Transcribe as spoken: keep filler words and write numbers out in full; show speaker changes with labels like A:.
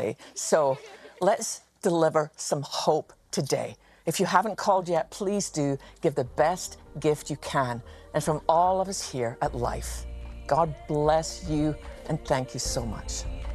A: today. So let's deliver some hope today. If you haven't called yet, please do give the best gift you can. And from all of us here at Life, God bless you and thank you so much.